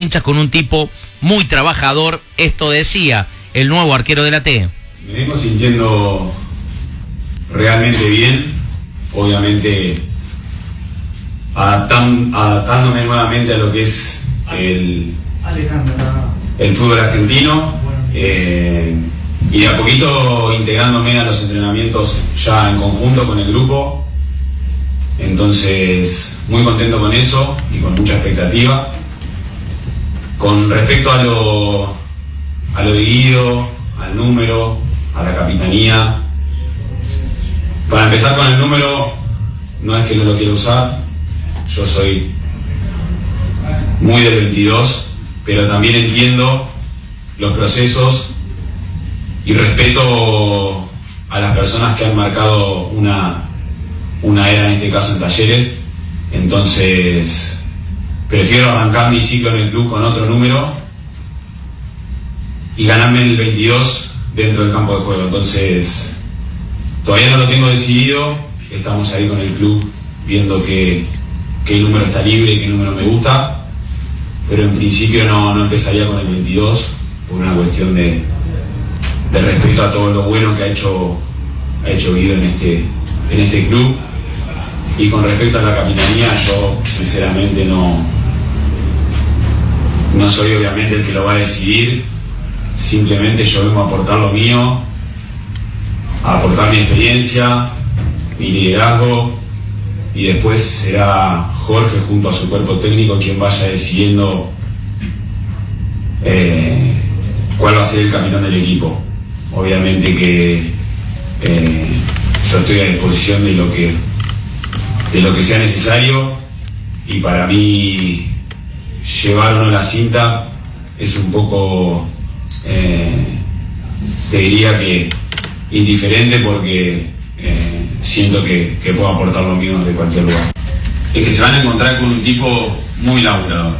hinchas con un tipo muy trabajador. Esto decía el nuevo arquero de la T. Me vengo sintiendo realmente bien, obviamente adaptándome nuevamente a lo que es el fútbol argentino, y de a poquito integrándome a los entrenamientos ya en conjunto con el grupo. Entonces, muy contento con eso y con mucha expectativa. Con respecto a lo de Guido, al número, a la capitanía, para empezar con el número, no es que no lo quiera usar, yo soy muy del 22, pero también entiendo los procesos y respeto a las personas que han marcado una era, en este caso en Talleres. Entonces prefiero arrancar mi ciclo en el club con otro número y ganarme el 22 dentro del campo de juego. Entonces todavía no lo tengo decidido, estamos ahí con el club viendo qué número está libre, qué número me gusta, pero en principio no empezaría con el 22 por una cuestión de respeto a todo lo bueno que ha hecho Guido en este club. Y con respecto a la capitanía, yo sinceramente no soy obviamente el que lo va a decidir, simplemente yo vengo a aportar lo mío, a aportar mi experiencia, mi liderazgo, y después será Jorge junto a su cuerpo técnico quien vaya decidiendo cuál va a ser el capitán del equipo. Obviamente que yo estoy a disposición de lo que sea necesario, y para mí llevar uno la cinta es un poco, te diría que indiferente, porque siento que puedo aportar lo mío desde cualquier lugar. Es que se van a encontrar con un tipo muy laburador,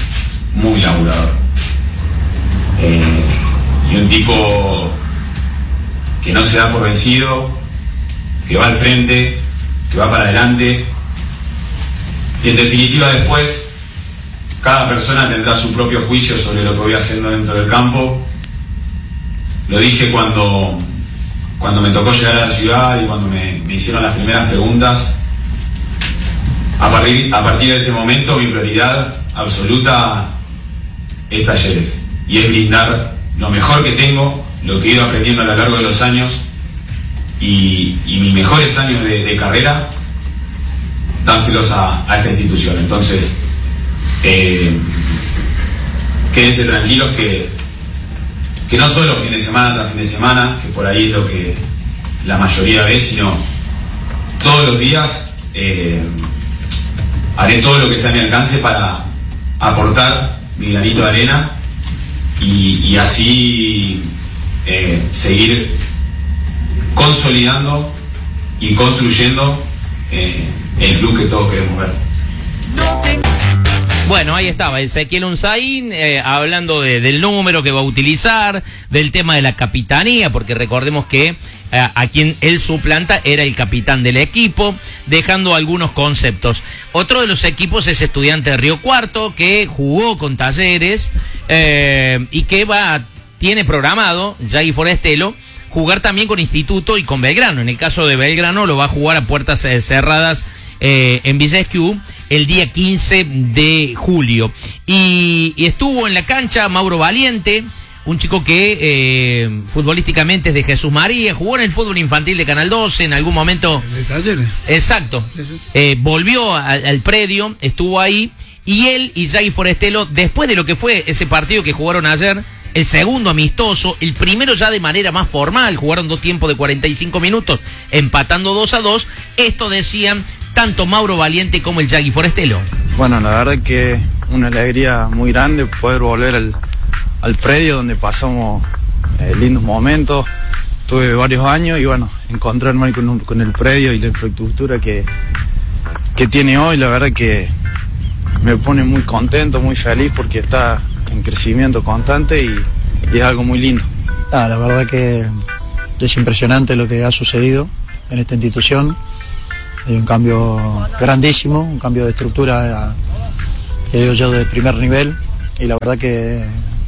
y un tipo que no se da por vencido, que va al frente, que va para adelante, y en definitiva después cada persona tendrá su propio juicio sobre lo que voy haciendo dentro del campo. Lo dije cuando me tocó llegar a la ciudad y cuando me hicieron las primeras preguntas. A partir de este momento mi prioridad absoluta es Talleres, y es brindar lo mejor que tengo, lo que he ido aprendiendo a lo largo de los años, y mis mejores años de carrera, dánselos a esta institución. Entonces, quédense tranquilos que no solo fin de semana tras fin de semana, que por ahí es lo que la mayoría ve, sino todos los días haré todo lo que está a mi alcance para aportar mi granito de arena y así seguir consolidando y construyendo el club que todos queremos ver. Bueno, ahí estaba Ezequiel Unzaín hablando del número que va a utilizar, del tema de la capitanía, porque recordemos que a quien él suplanta era el capitán del equipo, dejando algunos conceptos. Otro de los equipos es Estudiantes de Río Cuarto, que jugó con Talleres y que tiene programado, Yagui Forestelo, jugar también con Instituto y con Belgrano. En el caso de Belgrano lo va a jugar a puertas cerradas en Villa Esquiú el día 15 de julio. Y estuvo en la cancha Mauro Valiente, un chico que futbolísticamente es de Jesús María, jugó en el fútbol infantil de Canal 12 en algún momento. De Talleres. Exacto. Volvió al predio, estuvo ahí, y él y Yagui Forestelo, después de lo que fue ese partido que jugaron ayer, el segundo amistoso, el primero ya de manera más formal, jugaron 2 tiempos de 45 minutos, empatando 2-2, esto decían tanto Mauro Valiente como el Yagui Forestelo. Bueno, la verdad que una alegría muy grande poder volver al predio donde pasamos lindos momentos. Tuve varios años y bueno, encontrarme con el predio y la infraestructura que tiene hoy, la verdad que me pone muy contento, muy feliz, porque está en crecimiento constante y es algo muy lindo. La verdad que es impresionante lo que ha sucedido en esta institución. Hay un cambio grandísimo, un cambio de estructura, que digo yo, de primer nivel. la verdad que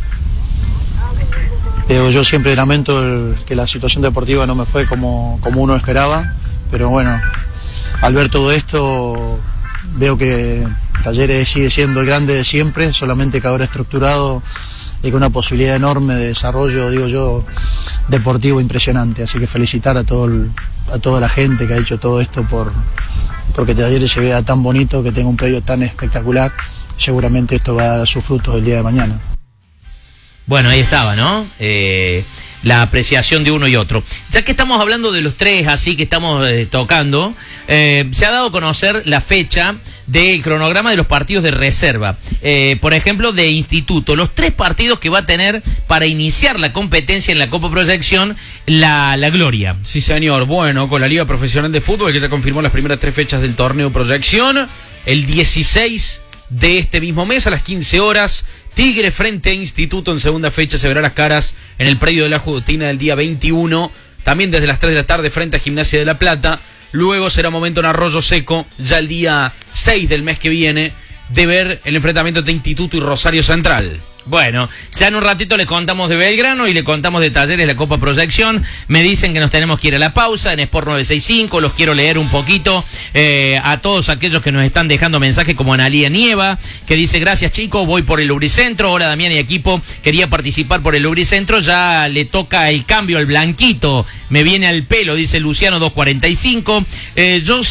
yo siempre lamento que la situación deportiva no me fue como uno esperaba, pero bueno, al ver todo esto veo que Talleres sigue siendo el grande de siempre, solamente que ahora estructurado y con una posibilidad enorme de desarrollo, digo yo, deportivo impresionante. Así que felicitar a toda la gente que ha hecho todo esto porque Talleres se vea tan bonito, que tenga un predio tan espectacular. Seguramente esto va a dar sus frutos el día de mañana. Bueno, ahí estaba, ¿no? La apreciación de uno y otro. Ya que estamos hablando de los tres así que estamos tocando, se ha dado a conocer la fecha del cronograma de los partidos de reserva. Por ejemplo, de Instituto. Los 3 partidos que va a tener para iniciar la competencia en la Copa Proyección, la Gloria. Sí, señor. Bueno, con la Liga Profesional de Fútbol, que ya confirmó las primeras 3 fechas del torneo Proyección. El 16 de este mismo mes, a las 15 horas, Tigre frente a Instituto en segunda fecha. Se verá las caras en el predio de la Jugotina del día 21. También desde las 3 de la tarde frente a Gimnasia de La Plata. Luego será momento en Arroyo Seco, ya el día 6 del mes que viene, de ver el enfrentamiento entre Instituto y Rosario Central. Bueno, ya en un ratito les contamos de Belgrano y le contamos de Talleres, la Copa Proyección. Me dicen que nos tenemos que ir a la pausa en Sport 965, los quiero leer un poquito a todos aquellos que nos están dejando mensajes, como Analía Nieva, que dice: gracias chicos, voy por el Lubricentro. Hola Damián y equipo, quería participar por el Lubricentro, ya le toca el cambio al blanquito, me viene al pelo, dice Luciano 245. Yo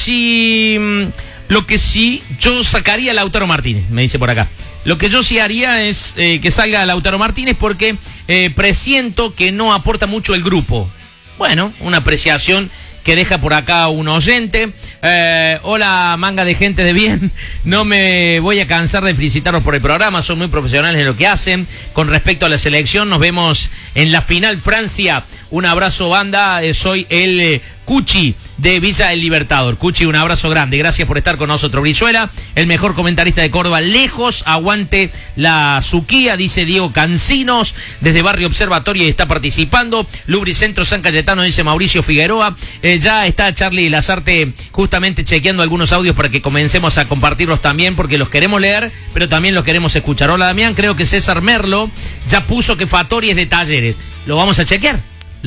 sacaría a Lautaro Martínez, me dice por acá. Lo que yo sí haría es que salga Lautaro Martínez, porque presiento que no aporta mucho el grupo. Bueno, una apreciación que deja por acá un oyente. Hola, manga de gente de bien. No me voy a cansar de felicitarlos por el programa, son muy profesionales en lo que hacen. Con respecto a la selección, nos vemos en la final Francia. Un abrazo, banda. Soy el Cuchi de Villa del Libertador. Cuchi, un abrazo grande. Gracias por estar con nosotros. Brizuela, el mejor comentarista de Córdoba lejos. Aguante la Suquía, dice Diego Cancinos. Desde Barrio Observatorio está participando. Lubricentro San Cayetano, dice Mauricio Figueroa. Ya está Charlie Lazarte justamente chequeando algunos audios para que comencemos a compartirlos también, porque los queremos leer, pero también los queremos escuchar. Hola Damián, creo que César Merlo ya puso que Fattori es de Talleres. Lo vamos a chequear.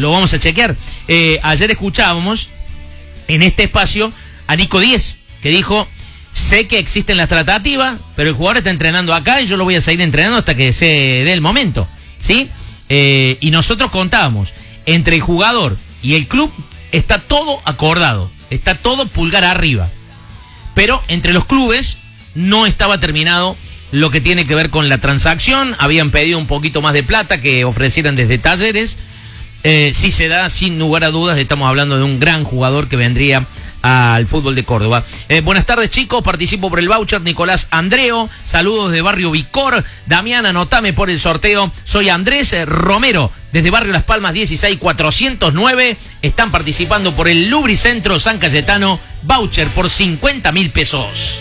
Ayer escuchábamos en este espacio a Nico Díez, que dijo: sé que existen las tratativas, pero el jugador está entrenando acá y yo lo voy a seguir entrenando hasta que se dé el momento, ¿sí? Y nosotros contábamos, entre el jugador y el club está todo acordado, está todo pulgar arriba, pero entre los clubes no estaba terminado lo que tiene que ver con la transacción. Habían pedido un poquito más de plata que ofrecieran desde Talleres. Si se da, sin lugar a dudas, estamos hablando de un gran jugador que vendría al fútbol de Córdoba. Buenas tardes chicos, participo por el voucher. Nicolás Andreo, saludos de Barrio Vicor. Damián, anotame por el sorteo. Soy Andrés Romero, desde Barrio Las Palmas 16409. Están participando por el Lubricentro San Cayetano, voucher por 50.000 pesos.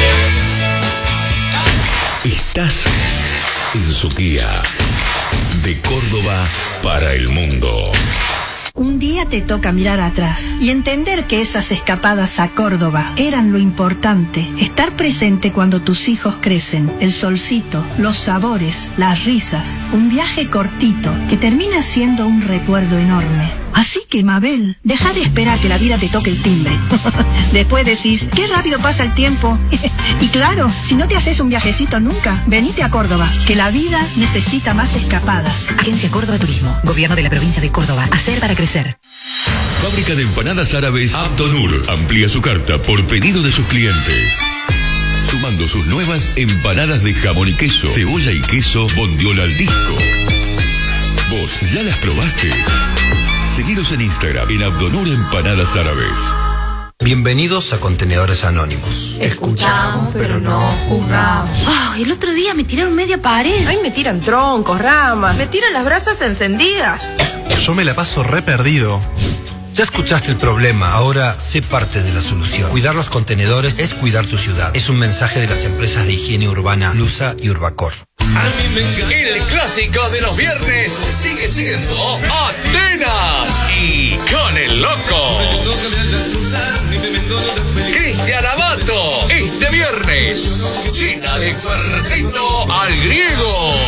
Estás en Suquía, de Córdoba para el mundo. Un día te toca mirar atrás y entender que esas escapadas a Córdoba eran lo importante. Estar presente cuando tus hijos crecen, el solcito, los sabores, las risas. Un viaje cortito que termina siendo un recuerdo enorme. Así que, Mabel, deja de esperar que la vida te toque el timbre. Después decís, qué rápido pasa el tiempo. Y claro, si no te haces un viajecito nunca, venite a Córdoba, que la vida necesita más escapadas. Agencia Córdoba Turismo, Gobierno de la Provincia de Córdoba. Hacer para crecer. Fábrica de empanadas árabes Abdonur amplía su carta por pedido de sus clientes, sumando sus nuevas empanadas de jamón y queso, cebolla y queso, bondiola al disco. ¿Vos ya las probaste? Seguidos en Instagram en Abdonur Empanadas Árabes. Bienvenidos a Contenedores Anónimos. Escuchamos, pero no juzgamos. El otro día me tiraron media pared. Ay, me tiran troncos, ramas, me tiran las brasas encendidas. Yo me la paso re perdido. Ya escuchaste el problema, ahora sé parte de la solución. Cuidar los contenedores es cuidar tu ciudad. Es un mensaje de las empresas de higiene urbana Lusa y Urbacor. El clásico de los viernes sigue siendo Atenas y con el loco Cristian Abato. de viernes. China de cuarteto al griego.